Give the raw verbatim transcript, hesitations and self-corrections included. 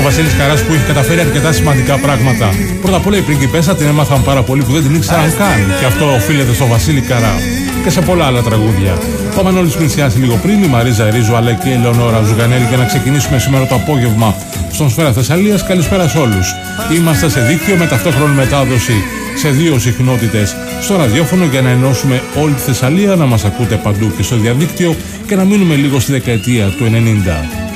Βασίλης Καράς που έχει καταφέρει αρκετά σημαντικά πράγματα. Πρώτα απ' όλα η πριγκιπέσα την έμαθαν πάρα πολύ που δεν την ήξεραν καν. Και αυτό οφείλεται στο Βασίλη Καρά. Και σε πολλά άλλα τραγούδια. Ο Μανώλης πλησιάσει λίγο πριν, η Μαρίζα Ρίζου αλλά και η Ελεονόρα Ζουγανέλη για να ξεκινήσουμε σήμερα το απόγευμα στον Σφαίρα Θεσσαλίας. Καλησπέρα σε όλους. Είμαστε σε δίκτυο με ταυτόχρονη μετάδοση σε δύο συχνότητες στο ραδιόφωνο για να ενώσουμε όλη τη Θεσσαλία, να μας ακούτε παντού και στο διαδίκτυο και να μείνουμε λίγο στη δεκαετία του ενενήντα.